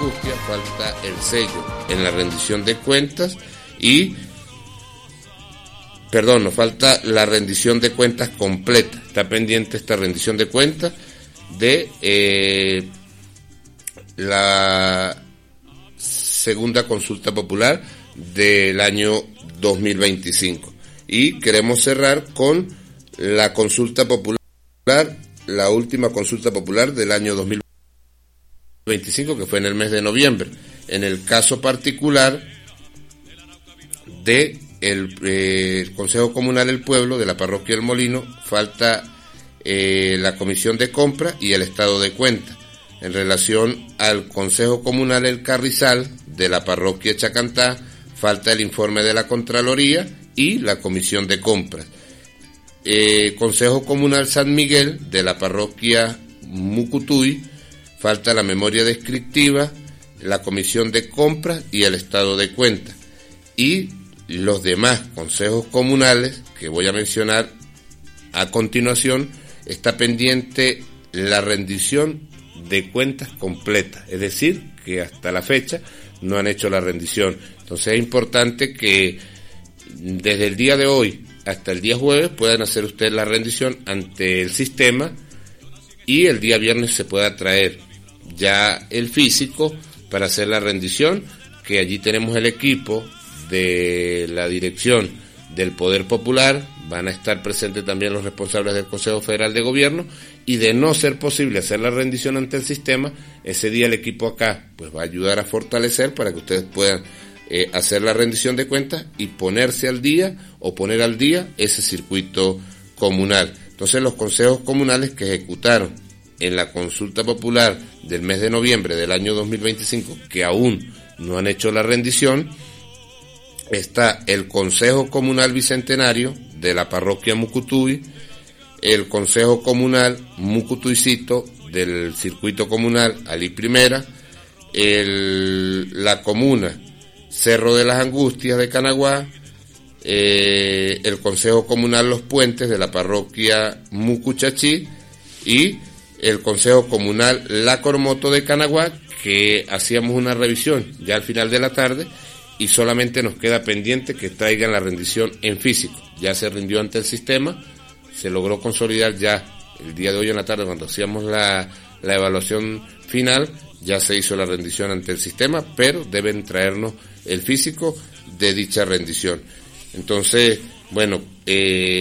Angustias falta el sello en la rendición de cuentas y, perdón, nos falta la rendición de cuentas completa. Está pendiente esta rendición de cuentas de la segunda consulta popular del año 2025. Y queremos cerrar con la consulta popular, la última consulta popular del año 2025, que fue en el mes de noviembre. En el caso particular de el Consejo Comunal del Pueblo de la Parroquia El Molino, falta la Comisión de Compra y el Estado de Cuenta. En relación al Consejo Comunal El Carrizal de la Parroquia Chacantá, falta el informe de la Contraloría y la Comisión de Compras. Consejo Comunal San Miguel de la Parroquia Mucutuy, falta la memoria descriptiva, la Comisión de Compras y el Estado de Cuenta. Y los demás consejos comunales que voy a mencionar a continuación, está pendiente la rendición de cuentas completa, es decir, que hasta la fecha no han hecho la rendición. Entonces es importante que desde el día de hoy hasta el día jueves puedan hacer ustedes la rendición ante el sistema y el día viernes se pueda traer ya el físico para hacer la rendición, que allí tenemos el equipo de la dirección del Poder Popular, van a estar presentes también los responsables del Consejo Federal de Gobierno, y de no ser posible hacer la rendición ante el sistema, ese día el equipo acá pues va a ayudar a fortalecer para que ustedes puedan hacer la rendición de cuentas y ponerse al día o poner al día ese circuito comunal. Entonces los consejos comunales que ejecutaron en la consulta popular del mes de noviembre del año 2025, que aún no han hecho la rendición, está el Consejo Comunal Bicentenario de la Parroquia Mucutuy, el Consejo Comunal Mucutuycito del Circuito Comunal Alí Primera, la Comuna Cerro de las Angustias de Canaguá, el Consejo Comunal Los Puentes de la Parroquia Mucuchachí y el Consejo Comunal La Cormoto de Canaguá, que hacíamos una revisión ya al final de la tarde y solamente nos queda pendiente que traigan la rendición en físico. Ya se rindió ante el sistema, se logró consolidar ya el día de hoy en la tarde cuando hacíamos la evaluación final, ya se hizo la rendición ante el sistema, pero deben traernos el físico de dicha rendición. Entonces, bueno,